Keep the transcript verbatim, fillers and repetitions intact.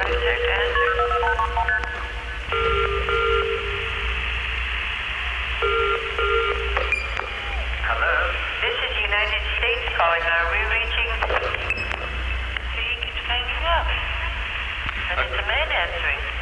Contact answer. Hello? This is United States calling. Are we reaching? He keeps hanging up. And it's a man answering.